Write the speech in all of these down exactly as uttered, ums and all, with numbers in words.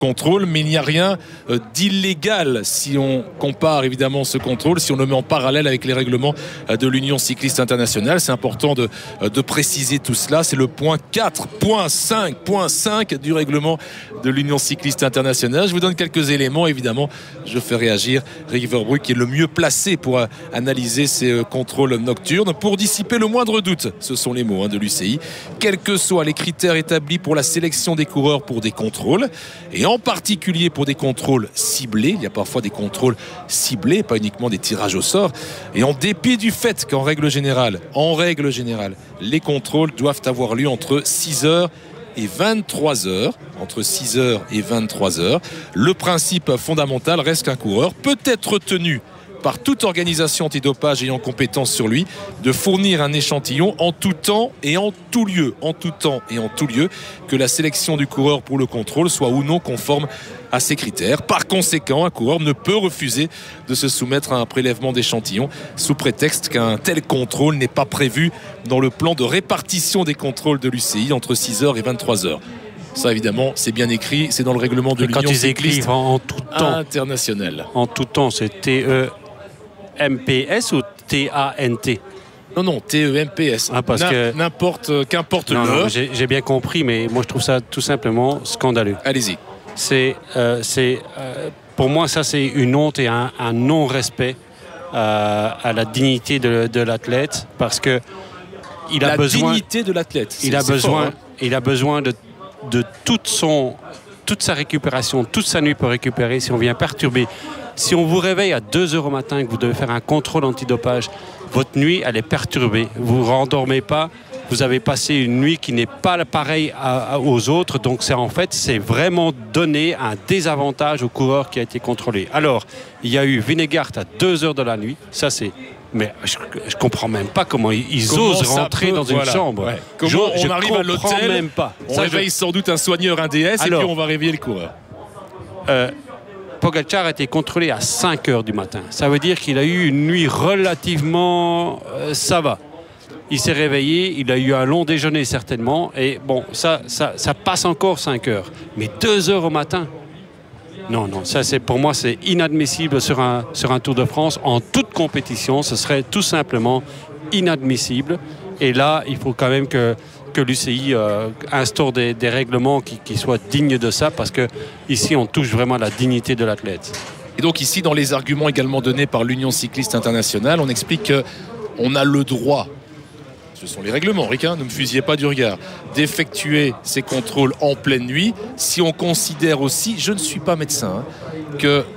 contrôle, mais il n'y a rien d'illégal si on compare évidemment ce contrôle, si on le met en parallèle avec les règlements de l'Union cycliste internationale. C'est important de, de préciser tout cela. C'est le point quatre point cinq point cinq du règlement de l'Union cycliste internationale. Je vous donne quelques éléments. Évidemment, je fais réagir Rick Verbrugge, qui est le mieux placé pour analyser ces contrôles nocturnes, pour dissiper le moindre doute. Ce sont les mots hein, de l'U C I. Quels que soient les critères établis pour la sélection des coureurs pour des contrôles, et en particulier pour des contrôles ciblés. Il y a parfois des contrôles ciblés, pas uniquement des tirages au sort. Et en dépit du fait qu'en règle générale, en règle générale, les contrôles doivent avoir lieu entre six heures et vingt-trois heures, entre six heures et vingt-trois heures, le principe fondamental reste qu'un coureur peut être tenu par toute organisation antidopage ayant compétence sur lui de fournir un échantillon en tout temps et en tout lieu, en tout temps et en tout lieu, que la sélection du coureur pour le contrôle soit ou non conforme à ces critères. Par conséquent, un coureur ne peut refuser de se soumettre à un prélèvement d'échantillons sous prétexte qu'un tel contrôle n'est pas prévu dans le plan de répartition des contrôles de l'U C I entre six heures et vingt-trois heures. Ça, évidemment, c'est bien écrit, c'est dans le règlement de l'Union cycliste en, en tout temps internationale. En tout temps, c'est T E M P S ou T A N T? Non, non, T E M P S. Ah, parce que... N'importe, qu'importe l'heure. J'ai, j'ai bien compris, mais moi je trouve ça tout simplement scandaleux. Allez-y. C'est, euh, c'est, euh, pour moi, ça c'est une honte et un, un non-respect euh, à la dignité de, de l'athlète, parce que il a la besoin. La dignité de l'athlète. Il a besoin. Fort, hein. Il a besoin de, de toute son, toute sa récupération, toute sa nuit pour récupérer. Si on vient perturber. Si on vous réveille à deux heures au matin et que vous devez faire un contrôle antidopage, votre nuit, elle est perturbée. Vous ne vous rendormez pas. Vous avez passé une nuit qui n'est pas pareille à, à, aux autres. Donc, c'est, en fait, c'est vraiment donner un désavantage au coureur qui a été contrôlé. Alors, il y a eu Vingegaard à deux heures de la nuit. Ça, c'est... Mais je ne comprends même pas comment ils, ils comment osent rentrer peut, dans une voilà. chambre. Ouais. Comment je, on je arrive à l'hôtel, même pas. On ça, réveille je... sans doute un soigneur, un D S, alors, et puis on va réveiller le coureur. Euh, Pogacar a été contrôlé à cinq heures du matin. Ça veut dire qu'il a eu une nuit relativement... Euh, ça va. Il s'est réveillé, il a eu un long déjeuner certainement. Et bon, ça, ça, ça passe encore cinq heures. Mais deux heures au matin, non, non. Ça, c'est, pour moi, c'est inadmissible sur un, sur un Tour de France. En toute compétition, ce serait tout simplement inadmissible. Et là, il faut quand même que... que l'U C I euh, instaure des, des règlements qui, qui soient dignes de ça, parce que ici on touche vraiment à la dignité de l'athlète. Et donc ici, dans les arguments également donnés par l'Union cycliste internationale, on explique qu'on a le droit, ce sont les règlements, Rick, hein, ne me fusillez pas du regard, d'effectuer ces contrôles en pleine nuit si on considère aussi, je ne suis pas médecin, hein,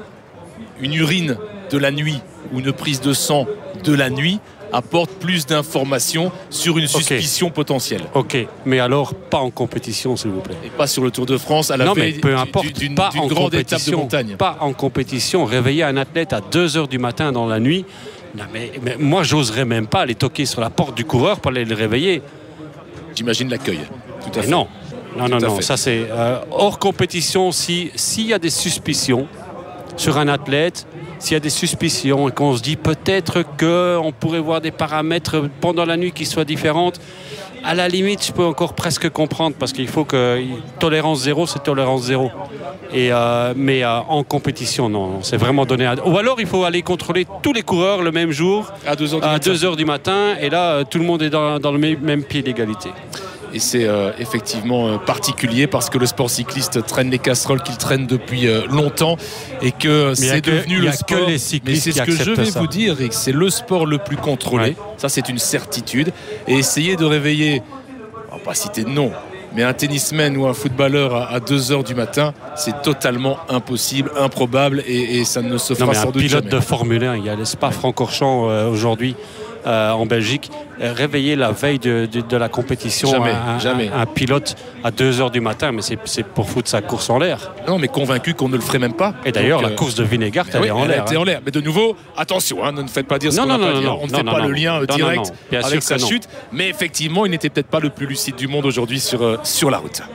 qu'une urine de la nuit ou une prise de sang de la nuit apporte plus d'informations sur une suspicion okay. potentielle. Ok, mais alors pas en compétition, s'il vous plaît. Et pas sur le Tour de France à la non, veille mais peu importe, d'une, pas d'une en grande étape de montagne. Pas en compétition. Réveiller un athlète à deux heures du matin dans la nuit, non, mais, mais moi, j'oserais même pas aller toquer sur la porte du coureur pour aller le réveiller. J'imagine l'accueil. Tout à fait. Non, non, non, non. Fait. Ça, c'est euh, hors compétition. Si, s'il y a des suspicions sur un athlète, s'il y a des suspicions et qu'on se dit peut-être qu'on pourrait voir des paramètres pendant la nuit qui soient différentes, à la limite, je peux encore presque comprendre, parce qu'il faut que tolérance zéro, c'est tolérance zéro. Et euh, mais euh, en compétition, non, c'est vraiment donné. À... Ou alors, il faut aller contrôler tous les coureurs le même jour, à deux heures du matin. Et là, tout le monde est dans, dans le même pied d'égalité. Et c'est euh, effectivement euh, particulier, parce que le sport cycliste traîne les casseroles qu'il traîne depuis euh, longtemps, et que mais c'est devenu que, le sport. Que les cyclistes mais c'est ce que je vais ça. vous dire, Rick, c'est le sport le plus contrôlé. Ouais. Ça, c'est une certitude. Et essayer de réveiller, on va pas citer de nom, mais un tennisman ou un footballeur à, à deux heures du matin, c'est totalement impossible, improbable, et, et ça ne se fera non, mais sans un doute pilote jamais. De Formule un, il y a le Spa-Francorchamps euh, aujourd'hui. Euh, en Belgique, euh, réveiller la veille de, de, de la compétition jamais, un, jamais. Un, un pilote à deux heures du matin, mais c'est, c'est pour foutre sa course en l'air. Non, mais convaincu qu'on ne le ferait même pas. Et d'ailleurs, donc, la course de Vingegaard, elle oui, est en elle l'air. Elle hein. en l'air. Mais de nouveau, attention, hein, ne nous faites pas dire ce non, qu'on non, n'a non, pas dit. Non, On ne non, fait non, pas non, le lien non, direct non, non, avec sa non. chute. Mais effectivement, il n'était peut-être pas le plus lucide du monde aujourd'hui sur, euh, sur la route.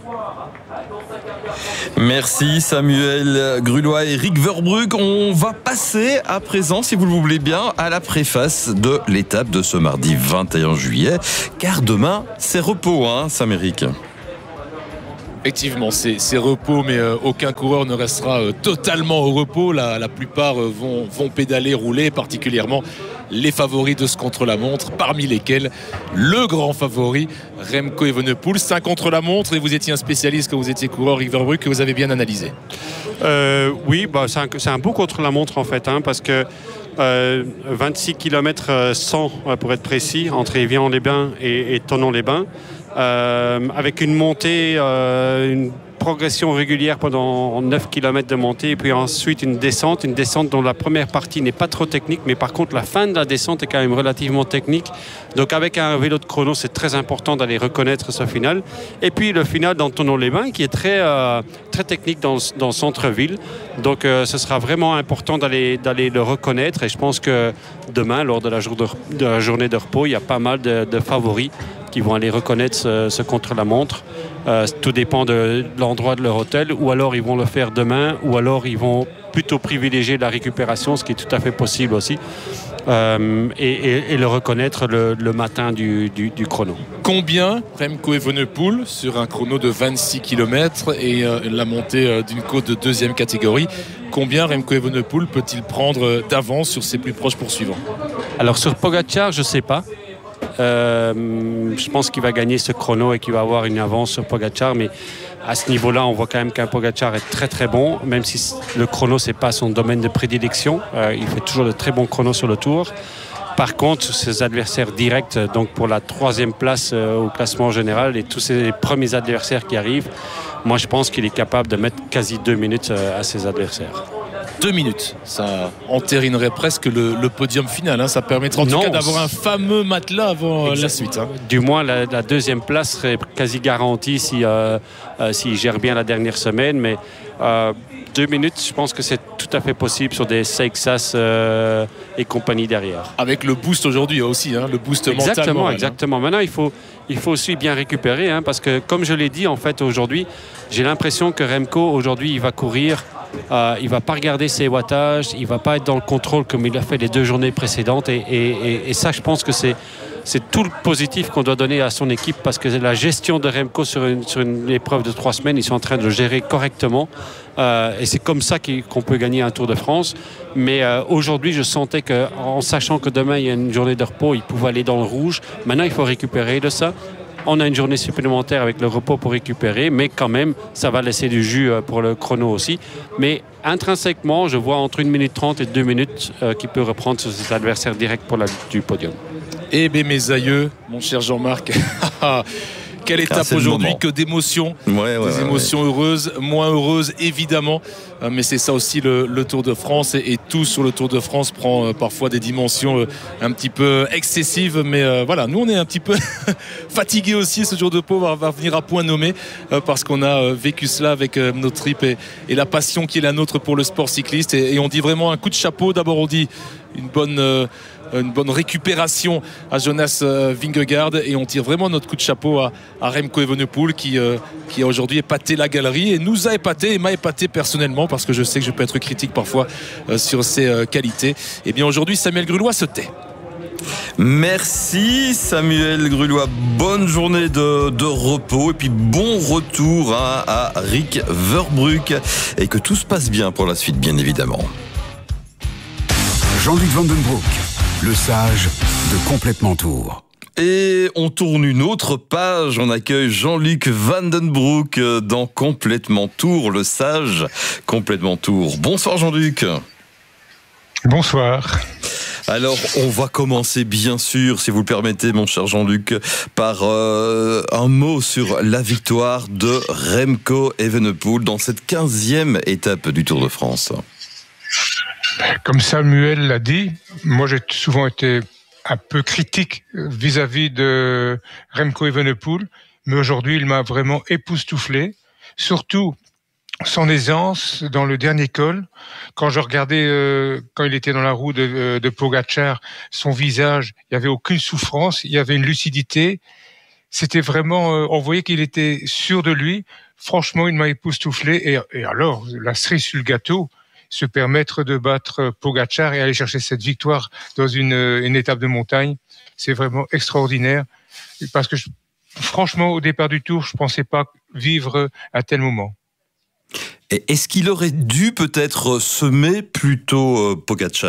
Merci Samuel Grulois et Rick Verbrugge. On va passer à présent, si vous le voulez bien, à la préface de l'étape de ce mardi vingt et un juillet. Car demain, c'est repos, hein, Sam Eric. Effectivement, c'est, c'est repos, mais euh, aucun coureur ne restera euh, totalement au repos. La, la plupart euh, vont, vont pédaler, rouler, particulièrement les favoris de ce contre-la-montre, parmi lesquels le grand favori, Remco Evenepoel. C'est un contre-la-montre et vous étiez un spécialiste quand vous étiez coureur, Rick Verbrugge, que vous avez bien analysé. Euh, oui, bah, c'est, un, c'est un beau contre-la-montre en fait, hein, parce que euh, vingt-six kilomètres cent pour être précis, entre Évian-les-Bains et, et Thonon-les-Bains. Euh, avec une montée, euh, une progression régulière pendant neuf kilomètres de montée et puis ensuite une descente, une descente dont la première partie n'est pas trop technique, mais par contre la fin de la descente est quand même relativement technique. Donc avec un vélo de chrono, c'est très important d'aller reconnaître ce final. Et puis le final dans Thonon-les-Bains qui est très, euh, très technique dans, dans le centre-ville. Donc euh, ce sera vraiment important d'aller, d'aller le reconnaître et je pense que demain, lors de la, jour de, de la journée de repos, il y a pas mal de, de favoris qui vont aller reconnaître ce, ce contre-la-montre. Euh, tout dépend de, de l'endroit de leur hôtel, ou alors ils vont le faire demain, ou alors ils vont plutôt privilégier la récupération, ce qui est tout à fait possible aussi, euh, et, et, et le reconnaître le, le matin du, du, du chrono. Combien Remco Evenepoel sur un chrono de vingt-six kilomètres et euh, la montée euh, d'une côte de deuxième catégorie, combien Remco Evenepoel peut-il prendre d'avance sur ses plus proches poursuivants? Alors sur Pogačar, je ne sais pas. Euh, je pense qu'il va gagner ce chrono et qu'il va avoir une avance sur Pogačar, mais à ce niveau-là, on voit quand même qu'un Pogačar est très très bon, même si le chrono c'est pas son domaine de prédilection. Euh, il fait toujours de très bons chronos sur le Tour. Par contre, ses adversaires directs, donc pour la troisième place euh, au classement général et tous ses premiers adversaires qui arrivent, moi je pense qu'il est capable de mettre quasi deux minutes euh, à ses adversaires. Deux minutes, ça entérinerait presque le, le podium final, hein. Ça permettrait en non, tout cas d'avoir un fameux matelas avant exact. La suite, hein. Du moins la, la deuxième place serait quasi garantie si, euh, euh, s'il gère bien la dernière semaine, mais euh, deux minutes, je pense que c'est tout à fait possible sur des Seixas euh, et compagnie derrière. Avec le boost aujourd'hui aussi, hein, le boost exactement, mental. Moral, exactement. Hein. Maintenant, il faut, il faut aussi bien récupérer, hein, parce que comme je l'ai dit, en fait, aujourd'hui, j'ai l'impression que Remco, aujourd'hui, il va courir. Euh, il ne va pas regarder ses wattages, il ne va pas être dans le contrôle comme il a fait les deux journées précédentes et, et, et ça je pense que c'est, c'est tout le positif qu'on doit donner à son équipe parce que la gestion de Remco sur une, sur une épreuve de trois semaines, ils sont en train de le gérer correctement euh, et c'est comme ça qu'on peut gagner un Tour de France. Mais euh, aujourd'hui je sentais qu'en sachant que demain il y a une journée de repos, il pouvait aller dans le rouge. Maintenant il faut récupérer de ça. On a une journée supplémentaire avec le repos pour récupérer, mais quand même, ça va laisser du jus pour le chrono aussi. Mais intrinsèquement, je vois entre une minute trente et deux minutes euh, qu'il peut reprendre sur ses adversaires directs pour la lutte du podium. Eh bien, mes aïeux, mon cher Jean-Marc, quelle étape ah, aujourd'hui, que d'émotions, ouais, ouais, des émotions ouais. heureuses, moins heureuses évidemment, mais c'est ça aussi le, le Tour de France et, et tout sur le Tour de France prend euh, parfois des dimensions euh, un petit peu excessives, mais euh, voilà, nous on est un petit peu fatigués aussi, ce jour de pau va, va venir à point nommé euh, parce qu'on a euh, vécu cela avec euh, nos tripes et, et la passion qui est la nôtre pour le sport cycliste et, et on dit vraiment un coup de chapeau, d'abord on dit une bonne... Euh, une bonne récupération à Jonas Vingegaard et on tire vraiment notre coup de chapeau à, à Remco Evenepoel qui, euh, qui a aujourd'hui épaté la galerie et nous a épaté et m'a épaté personnellement parce que je sais que je peux être critique parfois euh, sur ses euh, qualités. Et bien aujourd'hui Samuel Grullois se tait. Merci Samuel Grullois, bonne journée de, de repos et puis bon retour hein, à Rick Verbrugge et que tout se passe bien pour la suite bien évidemment. Jean-Luc Vandenbroek, le sage de Complètement Tour. Et on tourne une autre page, on accueille Jean-Luc Vandenbroek dans Complètement Tour, le sage Complètement Tour. Bonsoir Jean-Luc. Bonsoir. Alors, on va commencer bien sûr, si vous le permettez mon cher Jean-Luc, par euh, un mot sur la victoire de Remco Evenepoel dans cette quinzième étape du Tour de France. Comme Samuel l'a dit, moi j'ai souvent été un peu critique vis-à-vis de Remco Evenepoel, mais aujourd'hui il m'a vraiment époustouflé, surtout son aisance dans le dernier col. Quand je regardais, euh, quand il était dans la roue de, de Pogačar, son visage, il n'y avait aucune souffrance, il y avait une lucidité. C'était vraiment, euh, on voyait qu'il était sûr de lui. Franchement, il m'a époustouflé. Et, et alors, la cerise sur le gâteau, se permettre de battre Pogačar et aller chercher cette victoire dans une, une étape de montagne, c'est vraiment extraordinaire. Parce que je, franchement, au départ du Tour, je ne pensais pas vivre à tel moment. Et est-ce qu'il aurait dû peut-être semer plutôt euh, Pogačar ?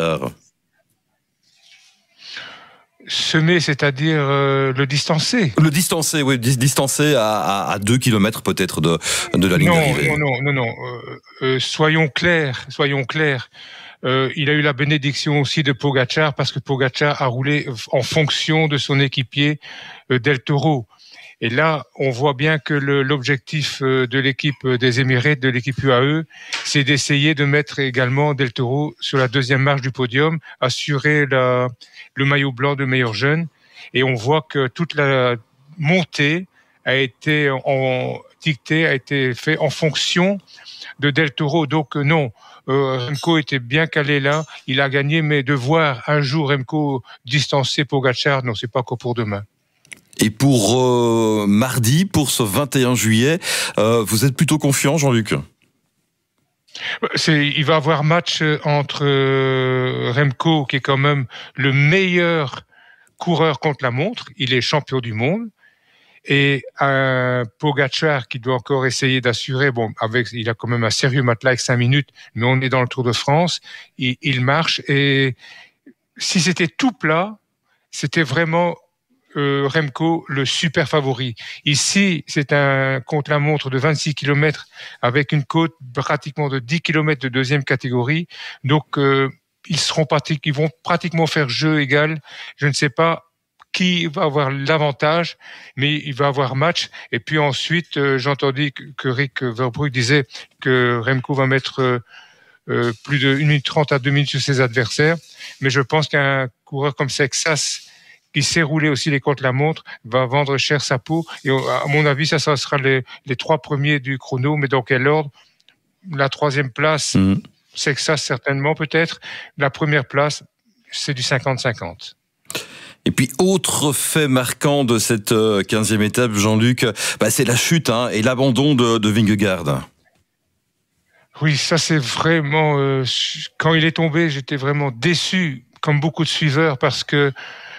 Semer, c'est-à-dire euh, le distancer. Le distancer, oui, dis- distancer à, à, à deux kilomètres peut-être de, de la ligne Non, d'arrivée. non, non, non, non. Euh, euh, soyons clairs, soyons clairs. Euh, il a eu la bénédiction aussi de Pogačar parce que Pogačar a roulé en fonction de son équipier euh, Del Toro. Et là, on voit bien que le, l'objectif euh, de l'équipe des Émirats, de l'équipe U A E, c'est d'essayer de mettre également Del Toro sur la deuxième marche du podium, assurer la, le maillot blanc de meilleur jeune. Et on voit que toute la montée a été en, dictée, a été fait en fonction de Del Toro. Donc non, euh, Remco était bien calé là, il a gagné, mais de voir un jour Remco distancer Pogačar, non, c'est pas que pour demain. Et pour euh, mardi, pour ce vingt et un juillet, euh, vous êtes plutôt confiant, Jean-Luc ? C'est, il va avoir match entre euh, Remco, qui est quand même le meilleur coureur contre la montre, il est champion du monde, et un Pogačar qui doit encore essayer d'assurer, bon, avec, il a quand même un sérieux matelas avec cinq minutes, mais on est dans le Tour de France, il, il marche, et si c'était tout plat, c'était vraiment Euh, Remco, le super favori. Ici, c'est un contre-la-montre de vingt-six kilomètres avec une côte pratiquement de dix kilomètres de deuxième catégorie. Donc, euh, ils seront pratique, ils vont pratiquement faire jeu égal. Je ne sais pas qui va avoir l'avantage, mais il va avoir match. Et puis ensuite, euh, j'ai entendu que, que Rick Verbrugge disait que Remco va mettre euh, euh, plus de une minute trente à deux minutes sur ses adversaires. Mais je pense qu'un coureur comme Sexas, qui sait rouler aussi les contre-la-montre, va vendre cher sa peau. Et à mon avis, ça, ça sera les, les trois premiers du chrono. Mais dans quel ordre ? La troisième place, mmh. Sexas certainement peut-être. La première place, c'est du cinquante cinquante. Et puis, autre fait marquant de cette quinzième étape, Jean-Luc, bah, c'est la chute hein, et l'abandon de, de Vingegaard. Oui, ça c'est vraiment... Euh, quand il est tombé, j'étais vraiment déçu, comme beaucoup de suiveurs, parce que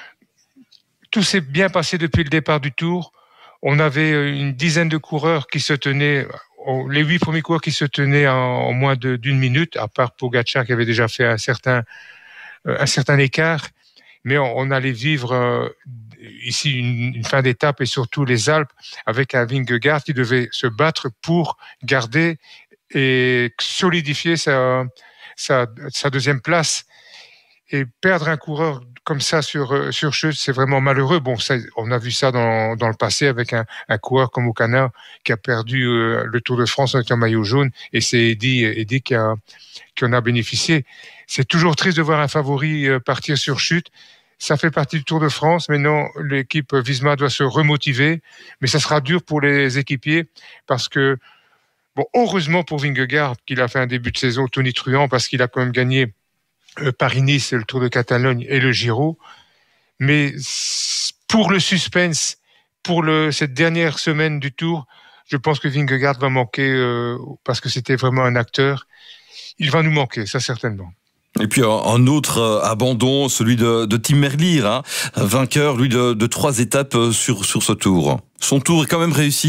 tout s'est bien passé depuis le départ du Tour. On avait une dizaine de coureurs qui se tenaient, les huit premiers coureurs qui se tenaient en moins de, d'une minute, à part Pogačar qui avait déjà fait un certain, un certain écart. Mais on, on allait vivre euh, ici une, une fin d'étape et surtout les Alpes avec un Vingegaard qui devait se battre pour garder et solidifier sa, sa, sa deuxième place. Et perdre un coureur comme ça sur, sur chute, c'est vraiment malheureux. Bon, ça, on a vu ça dans, dans le passé avec un, un coureur comme Ocana qui a perdu euh, le Tour de France avec un maillot jaune, et c'est Eddy, Eddy qui, a, qui en a bénéficié. C'est toujours triste de voir un favori euh, partir sur chute. Ça fait partie du Tour de France. Maintenant, l'équipe Visma doit se remotiver, mais ça sera dur pour les équipiers parce que, bon, heureusement pour Vingegaard qu'il a fait un début de saison tonitruant parce qu'il a quand même gagné Paris-Nice, le Tour de Catalogne et le Giro. Mais pour le suspense, pour le, cette dernière semaine du Tour, je pense que Vingegaard va manquer euh, parce que c'était vraiment un acteur. Il va nous manquer, ça certainement. Et puis un autre euh, abandon, celui de, de Tim Merlier, hein, vainqueur lui de, de trois étapes sur, sur ce Tour. Son Tour est quand même réussi ?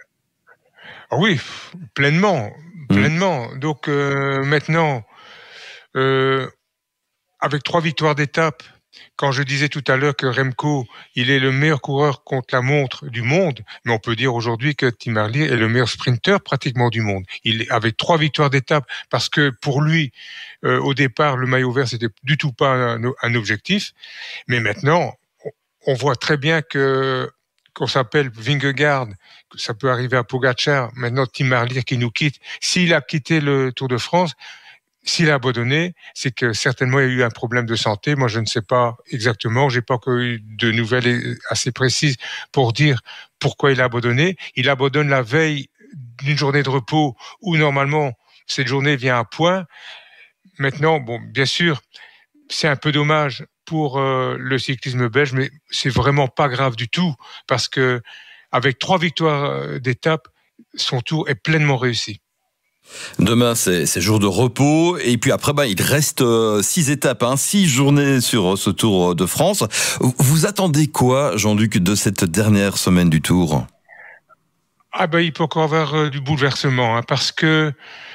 Oui, pleinement, pleinement. Mmh. Donc euh, maintenant... Euh, avec trois victoires d'étape, quand je disais tout à l'heure que Remco, il est le meilleur coureur contre la montre du monde, mais on peut dire aujourd'hui que Tim Merlier est le meilleur sprinter pratiquement du monde. Il avec trois victoires d'étape, parce que pour lui, euh, au départ, le maillot vert, c'était du tout pas un, un objectif. Mais maintenant, on voit très bien que qu'on s'appelle Vingegaard, que ça peut arriver à Pogačar, maintenant Tim Merlier qui nous quitte. S'il a quitté le Tour de France, s'il a abandonné, c'est que certainement il y a eu un problème de santé. Moi, je ne sais pas exactement. J'ai pas encore eu de nouvelles assez précises pour dire pourquoi il a abandonné. Il abandonne la veille d'une journée de repos où normalement cette journée vient à point. Maintenant, bon, bien sûr, c'est un peu dommage pour euh, le cyclisme belge, mais c'est vraiment pas grave du tout parce que avec trois victoires d'étape, son Tour est pleinement réussi. Demain, c'est, c'est jour de repos. Et puis après, bah, il reste euh, six étapes, hein, six journées sur ce Tour de France. Vous attendez quoi, Jean-Luc, de cette dernière semaine du Tour ? Ah ben, il peut encore avoir euh, du bouleversement, hein, parce que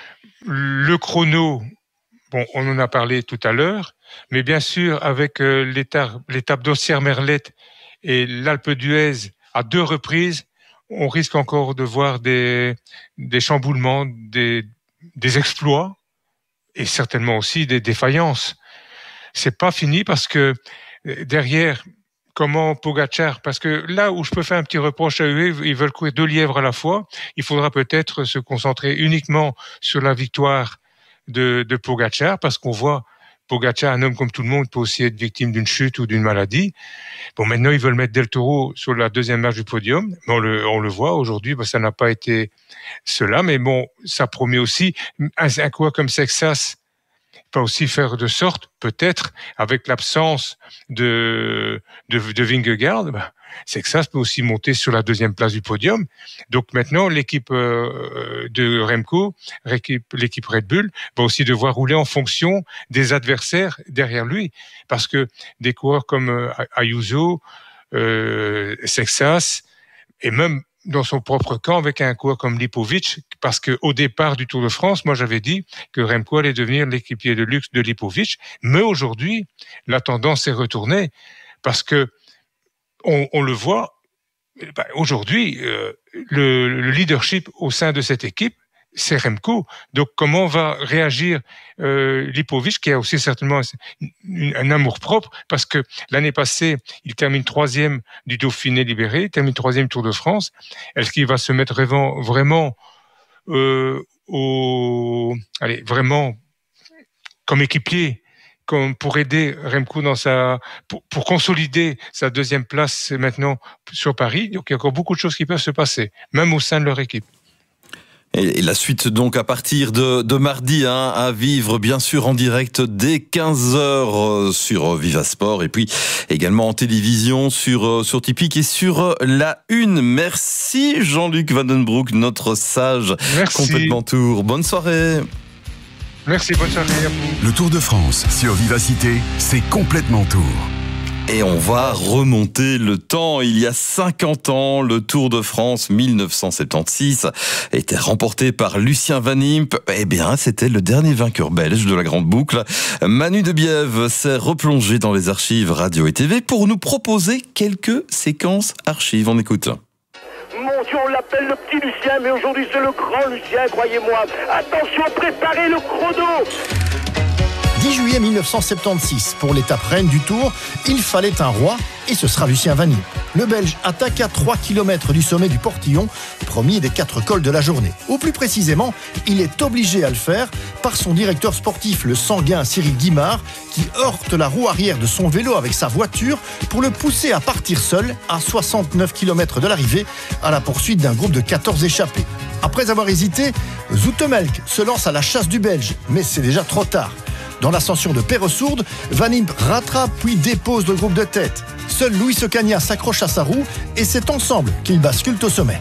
le chrono, bon, on en a parlé tout à l'heure, mais bien sûr, avec euh, l'étape, l'étape d'Ossières-Merlette et l'Alpe d'Huez à deux reprises, on risque encore de voir des, des chamboulements, des, des exploits et certainement aussi des défaillances. C'est pas fini parce que derrière, comment Pogačar, parce que là où je peux faire un petit reproche à eux, ils veulent courir deux lièvres à la fois. Il faudra peut-être se concentrer uniquement sur la victoire de, de Pogačar, parce qu'on voit Pogačar, un homme comme tout le monde, peut aussi être victime d'une chute ou d'une maladie. Bon, maintenant, ils veulent mettre Del Toro sur la deuxième marche du podium. Mais on le, on le voit aujourd'hui, bah, ça n'a pas été cela. Mais bon, ça promet aussi un, un coureur comme Sexas peut aussi faire de sorte, peut-être, avec l'absence de, de, de Vingegaard, bah, Sexas peut aussi monter sur la deuxième place du podium. Donc maintenant, l'équipe euh, de Remco, l'équipe, l'équipe Red Bull, va aussi devoir rouler en fonction des adversaires derrière lui. Parce que des coureurs comme euh, Ayuso, euh, Sexas, et même dans son propre camp avec un coureur comme Lipovic, parce que au départ du Tour de France, moi j'avais dit que Remco allait devenir l'équipier de luxe de Lipovic, mais aujourd'hui, la tendance est retournée, parce que on, on le voit, ben, aujourd'hui, euh, le, le leadership au sein de cette équipe, c'est Remco. Donc comment va réagir euh, Lipovic, qui a aussi certainement un, un amour propre, parce que l'année passée, il termine troisième du Dauphiné libéré, il termine troisième Tour de France. Est-ce qu'il va se mettre vraiment, vraiment euh, au, allez, vraiment comme équipier, comme pour aider Remco dans sa, pour, pour consolider sa deuxième place maintenant sur Paris. Donc il y a encore beaucoup de choses qui peuvent se passer, même au sein de leur équipe. Et la suite donc à partir de, de mardi, hein, à vivre bien sûr en direct dès quinze heures sur Vivasport et puis également en télévision sur, sur Tipeee et sur La Une. Merci Jean-Luc Vandenbroek, notre sage. Merci. Complètement Tour. Bonne soirée. Merci, bonne soirée à vous. Le Tour de France sur Vivacité, c'est Complètement Tour. Et on va remonter le temps. Il y a cinquante ans, le Tour de France mille neuf cent soixante-seize était remporté par Lucien Van Impe. Eh bien, c'était le dernier vainqueur belge de la Grande Boucle. Manu de Bièvre s'est replongé dans les archives radio et T V pour nous proposer quelques séquences archives. On écoute. Mon Dieu, on l'appelle le petit Lucien, mais aujourd'hui c'est le grand Lucien, croyez-moi. Attention, préparez le chrono. dix juillet mille neuf cent soixante-seize, pour l'étape reine du Tour, il fallait un roi, et ce sera Lucien Van Impe. Le Belge attaque à trois kilomètres du sommet du Portillon, premier des quatre cols de la journée. Ou plus précisément, il est obligé à le faire par son directeur sportif, le sanguin Cyril Guimard, qui heurte la roue arrière de son vélo avec sa voiture pour le pousser à partir seul à soixante-neuf kilomètres de l'arrivée, à la poursuite d'un groupe de quatorze échappés. Après avoir hésité, Zoetemelk se lance à la chasse du Belge, mais c'est déjà trop tard. Dans l'ascension de Peresourde, Van Impe rattrape puis dépose le groupe de tête. Seul Luis Ocaña s'accroche à sa roue et c'est ensemble qu'ils basculent au sommet.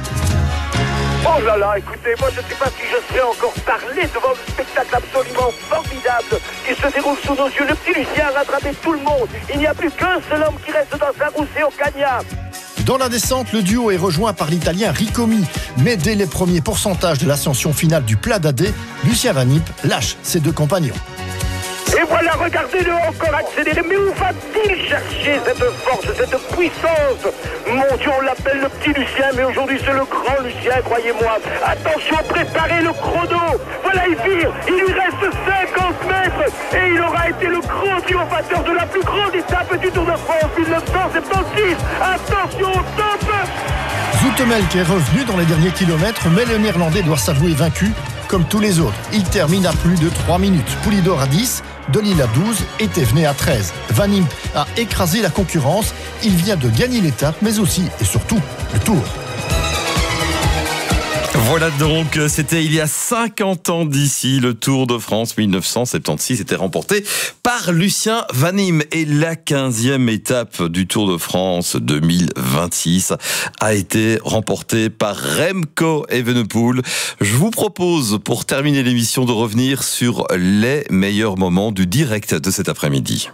Oh là là, écoutez, moi je ne sais pas si je serais encore parlé devant le spectacle absolument formidable qui se déroule sous nos yeux. Le petit Lucien a rattrapé tout le monde. Il n'y a plus qu'un seul homme qui reste dans sa roue, c'est Ocaña. Dans la descente, le duo est rejoint par l'Italien Ricomi. Mais dès les premiers pourcentages de l'ascension finale du Pla d'Adé, Lucien Van Impe lâche ses deux compagnons. Et voilà, regardez-le encore accélérer. Mais où va-t-il chercher cette force, cette puissance? Mon Dieu, on l'appelle le petit Lucien, mais aujourd'hui c'est le grand Lucien, croyez-moi. Attention, préparez le chrono. Voilà, il vire. Il lui reste cinquante mètres. Et il aura été le grand triomphateur de la plus grande étape du Tour de France mille neuf cent soixante-seize. Attention, top. Zoetemelk est revenu dans les derniers kilomètres, mais le Néerlandais doit s'avouer vaincu, comme tous les autres. Il termine à plus de trois minutes. Poulidor à dix, Delille à douze et Thévenet à treize. Van Impe a écrasé la concurrence. Il vient de gagner l'étape, mais aussi et surtout le Tour. Voilà donc, c'était il y a cinquante ans d'ici, le Tour de France mille neuf cent soixante-seize était remporté par Lucien Vannim. Et la quinzième étape du Tour de France deux mille vingt-six a été remportée par Remco Evenepoel. Je vous propose, pour terminer l'émission, de revenir sur les meilleurs moments du direct de cet après-midi.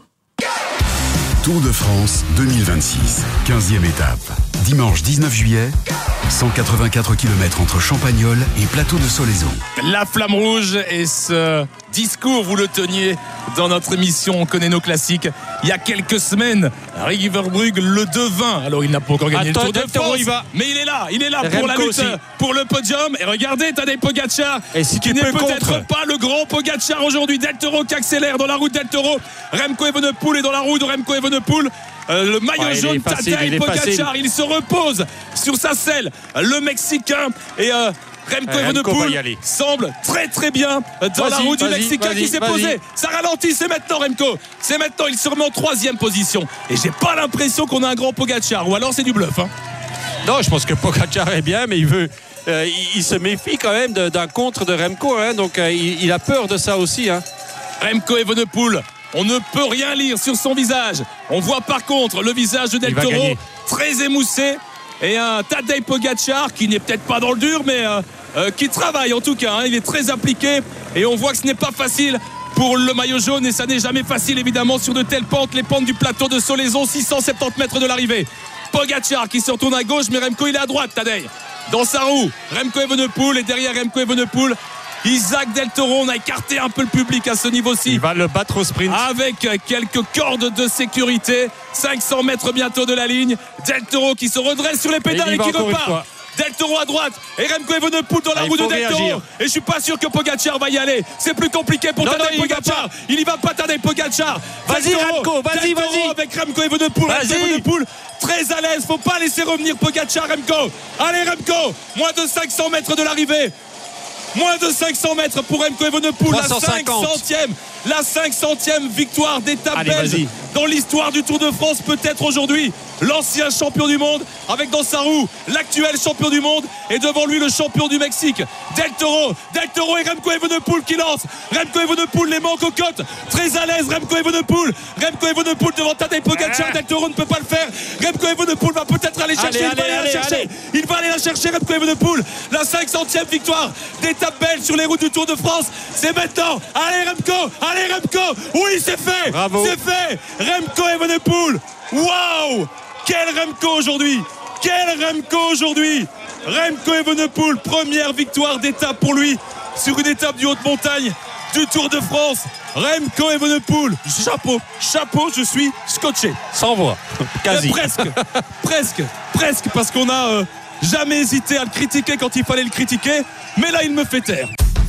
Tour de France deux mille vingt-six, quinzième étape. Dimanche dix-neuf juillet, cent quatre-vingt-quatre kilomètres entre Champagnole et Plateau de Solaizon. La flamme rouge et ce discours, vous le teniez dans notre émission On connaît nos classiques. Il y a quelques semaines, Rick Verbrugge le devint. Alors il n'a pas encore gagné Attends, le Tour de France, il va. mais il est là, il est là pour Remco la lutte, aussi. pour le podium. Et regardez Tadej Pogacar, et si qui tu n'est peux peut-être contre. pas le grand Pogacar aujourd'hui. Del Toro qui accélère dans la route Del Toro. Remco Evenepoel est dans la roue de Remco Evenepoel. Euh, le maillot Ouais, jaune, facile, Tadej Pogacar, il se repose sur sa selle, le Mexicain. Et euh, Remco Euh, Remco va y Evenepoel aller. semble très très bien dans la Vas-y, roue du vas-y, Mexicain vas-y, qui s'est vas-y. posé. Ça ralentit, c'est maintenant Remco. C'est maintenant, il se remet en troisième position. Et j'ai pas l'impression qu'on a un grand Pogacar, ou alors c'est du bluff. Hein. Non, je pense que Pogacar est bien, mais il veut. Euh, il, il se méfie quand même de, d'un contre de Remco, hein, donc euh, il, il a peur de ça aussi. Hein. Remco Evenepoel, on ne peut rien lire sur son visage. On voit par contre le visage de Del Il va Toro gagner. très émoussé. Et un Tadej Pogacar qui n'est peut-être pas dans le dur, mais euh, euh, qui travaille en tout cas. Hein. Il est très appliqué et on voit que ce n'est pas facile pour le maillot jaune. Et ça n'est jamais facile évidemment sur de telles pentes. Les pentes du plateau de Solaizon, six cent soixante-dix mètres de l'arrivée. Pogacar qui se retourne à gauche, mais Remco il est à droite. Tadej dans sa roue. Remco Evenepoel et derrière Remco Evenepoel, Isaac Del Toro. On a écarté un peu le public à ce niveau-ci. Il va le battre au sprint. Avec quelques cordes de sécurité. cinq cents mètres bientôt de la ligne. Del Toro qui se redresse sur les pédales et, et qui encore une repart. fois. Del Toro à droite et Remco Evenepoel dans la Ah, roue il de faut Del Toro. réagir. Et je suis pas sûr que Pogacar va y aller. C'est plus compliqué pour Non, Tadej non, il y va Pogacar. pas. Il y va pas Tadej Pogacar. Vas-y, Del Toro, Remco, vas-y, Del Toro vas-y. avec Remco Evenepoel. Vas-y. Remco Evenepoel très à l'aise. Faut pas laisser revenir Pogacar. Remco. Allez Remco. Moins de cinq cents mètres de l'arrivée. Moins de cinq cents mètres pour Remco Evenepoel. La trois cent cinquante. cinq centième, la cinq centième victoire d'étape Allez, belge vas-y. dans l'histoire du Tour de France. Peut-être aujourd'hui l'ancien champion du monde avec dans sa roue l'actuel champion du monde et devant lui le champion du Mexique. Del Toro, Del Toro et Remco Evenepoel qui lance. Remco Evenepoel les manque aux côtes. Très à l'aise Remco Evenepoel. Remco Evenepoel devant Tadej Pogacar. Ah. Del Toro ne peut pas le faire. Remco Evenepoel va peut-être aller chercher. Allez, il va allez, aller allez, la chercher. allez. Il va aller la chercher Remco Evenepoel. La cinq centième victoire d'étape belge sur les routes du Tour de France. C'est maintenant. Allez Remco, allez Remco. Oui, c'est fait. Bravo. C'est fait. Remco Evenepoel. Waouh. Quel Remco aujourd'hui. Quel Remco aujourd'hui. Remco Evenepoel, première victoire d'étape pour lui sur une étape du haute montagne du Tour de France. Remco Evenepoel, chapeau, chapeau, je suis scotché. Sans voix. Quasi. Euh, presque, presque, presque, parce qu'on a euh, jamais hésité à le critiquer quand il fallait le critiquer, mais là il me fait taire.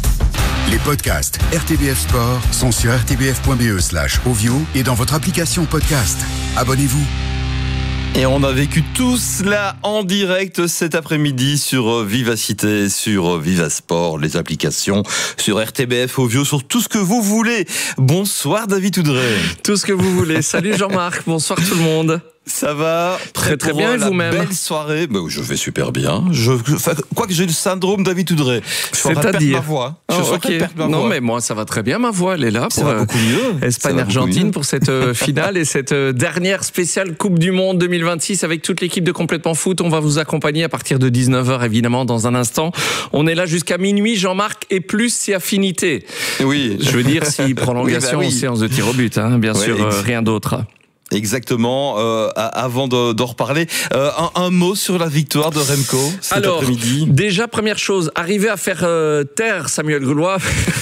Les podcasts R T B F Sport sont sur r t b f point b e slash ovio et dans votre application podcast. Abonnez-vous. Et on a vécu tout cela en direct cet après-midi sur Vivacité, sur Vivasport, les applications, sur R T B F Ovio, sur tout ce que vous voulez. Bonsoir David Oudrey. Tout ce que vous voulez. Salut Jean-Marc, bonsoir tout le monde. Ça va Très, très pour bien, et la vous-même? Belle soirée. Bah, je vais super bien. Je, enfin, quoi que j'ai le syndrome David Oudrey. Je suis en train de perdre C'est-à-dire ma voix. Je Oh, suis en train de ok. perdre ma Non, voix. mais moi, ça va très bien. Ma voix, elle est là Ça pour va beaucoup mieux. Ça va beaucoup Espagne-Argentine mieux. pour cette euh, finale et cette euh, dernière spéciale Coupe du Monde deux mille vingt-six avec toute l'équipe de Complètement Foot. On va vous accompagner à partir de dix-neuf heures, évidemment, dans un instant. On est là jusqu'à minuit, Jean-Marc, et plus si affinité. Oui. Je veux dire, si prolongation Oui, bah oui. ou séance de tir au but, hein, bien Ouais, sûr, euh, ex- rien d'autre. Exactement. Euh, avant de- d'en reparler, euh, un, un mot sur la victoire de Remco cet Alors, après-midi. déjà, première chose, arriver à faire euh, taire Samuel Gaulois.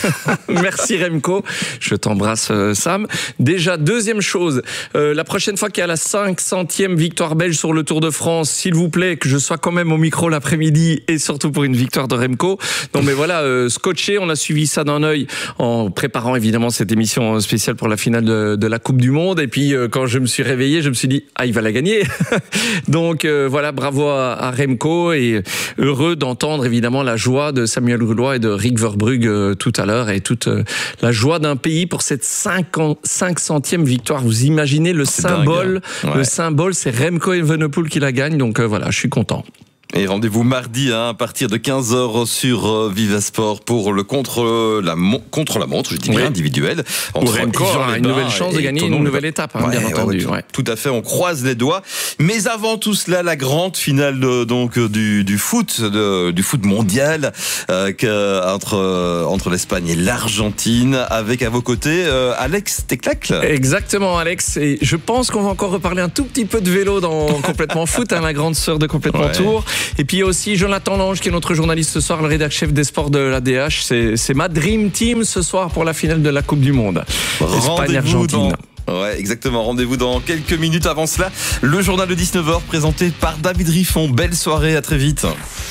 Merci Remco. Je t'embrasse, euh, Sam. Déjà, deuxième chose, euh, la prochaine fois qu'il y a la cinq centième victoire belge sur le Tour de France, s'il vous plaît, que je sois quand même au micro l'après-midi et surtout pour une victoire de Remco. Non, mais voilà, euh, scotché, on a suivi ça d'un œil en préparant évidemment cette émission spéciale pour la finale de, de la Coupe du Monde. Et puis, euh, quand je me suis réveillé, je me suis dit, ah, il va la gagner. Donc euh, voilà, bravo à, à Remco et heureux d'entendre évidemment la joie de Samuel Gaulois et de Rick Verbrugge euh, tout à l'heure et toute euh, la joie d'un pays pour cette cinq centième victoire. Vous imaginez le C'est symbole, dingue. Ouais. le symbole, c'est Remco Evenepoel qui la gagne. Donc euh, voilà, je suis content. Et rendez-vous mardi hein, à partir de quinze heures sur euh, Vivasport pour le contre la, mon- contre la montre, je dis bien oui. individuel. Où Remco aura une nouvelle chance de gagner une nouvelle étape, hein, ouais, bien ouais, entendu. Ouais, ouais. Tout à fait, on croise les doigts. Mais avant tout cela, la grande finale de, donc du, du foot, de, du foot mondial euh, que, entre, euh, entre l'Espagne et l'Argentine, avec à vos côtés euh, Alex Teclacle. Exactement, Alex. Et je pense qu'on va encore reparler un tout petit peu de vélo dans Complètement Foot, hein, la grande sœur de Complètement ouais. Tour. Et puis il y a aussi Jonathan Lange qui est notre journaliste ce soir, le rédacteur chef des sports de l'A D H. C'est, c'est ma dream team ce soir pour la finale de la Coupe du Monde. Espagne-Argentine. Ouais, exactement. Rendez-vous dans quelques minutes. Avant cela, le journal de dix-neuf heures présenté par David Riffon. Belle soirée, à très vite.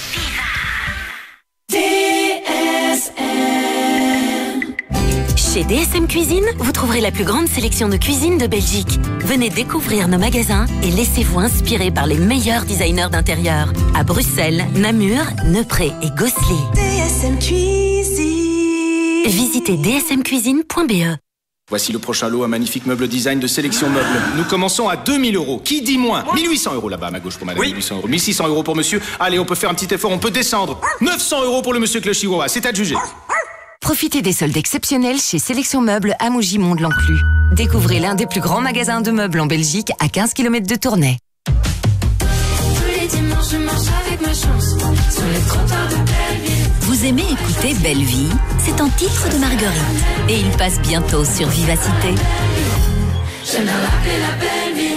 D S M. Chez D S M Cuisine, vous trouverez la plus grande sélection de cuisine de Belgique. Venez découvrir nos magasins et laissez-vous inspirer par les meilleurs designers d'intérieur. À Bruxelles, Namur, Neupré et Gosselies. D S M Cuisine. Visitez d s m cuisine point b e. Voici le prochain lot, un magnifique meuble design de Sélection Meuble. Nous commençons à deux mille euros. Qui dit moins? mille huit cents euros là-bas à ma gauche pour madame. Oui. mille huit cents euros. mille six cents euros pour monsieur. Allez, on peut faire un petit effort, on peut descendre. neuf cents euros pour le monsieur avec le chihuahua. C'est à juger. Profitez des soldes exceptionnels chez Sélection Meubles à Mougy-Mont-de-l'Enclus. Découvrez l'un des plus grands magasins de meubles en Belgique à quinze kilomètres de Tournai. Tous les dimanches, je marche avec ma chance sur les trottoirs de Belleville. Vous aimez écouter Belle Vie? C'est un titre de Marguerite. Et il passe bientôt sur Vivacité. J'aime bien l'appeler la Belle Vie.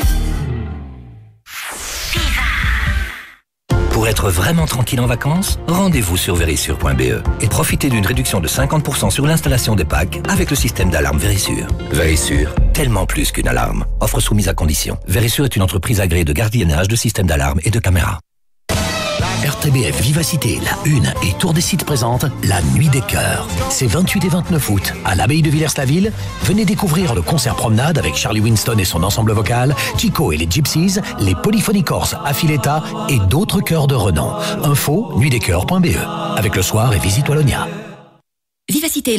Pour être vraiment tranquille en vacances, rendez-vous sur Verisure point b e et profitez d'une réduction de cinquante pour cent sur l'installation des packs avec le système d'alarme Verisure. Verisure, tellement plus qu'une alarme. Offre soumise à condition. Verisure est une entreprise agréée de gardiennage, de système d'alarme et de caméras. R T B F Vivacité, la une et Tour des Sites présente la Nuit des Cœurs. C'est vingt-huit et vingt-neuf août à l'abbaye de Villers-la-Ville. Venez découvrir le concert promenade avec Charlie Winston et son ensemble vocal, Chico et les Gypsies, les Polyphony Corse Affiletta et d'autres chœurs de renom. Info nuit des cœurs point b e. Avec le soir et Visite Wallonia. Vivacité.